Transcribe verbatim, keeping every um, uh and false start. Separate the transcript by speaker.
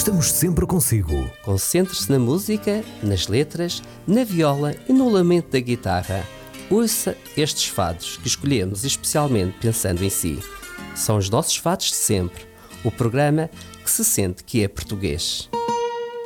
Speaker 1: estamos sempre consigo.
Speaker 2: Concentre-se na música, nas letras, na viola e no lamento da guitarra. Ouça estes fados que escolhemos especialmente pensando em si. São os nossos fados de sempre, o programa que se sente que é português.